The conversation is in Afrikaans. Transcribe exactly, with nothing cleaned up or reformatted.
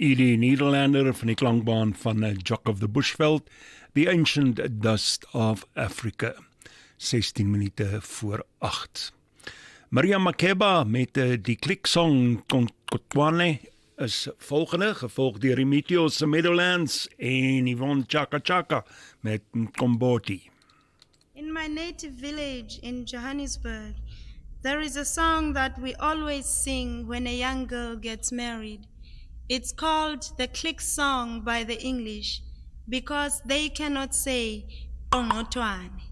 Edie Nederlander van die klankbaan van Jock of the Bushveld, The Ancient Dust of Africa, sestien minute voor agt. Maria Makeba met die kliksong Konkotwane is volgende, gevolg deur die Meteors se Meadowlands en Yvonne Chaka Chaka met Mkomboti. In my native village in Johannesburg, there is a song that we always sing when a young girl gets married. It's called the click song by the English because they cannot say Ongotwane.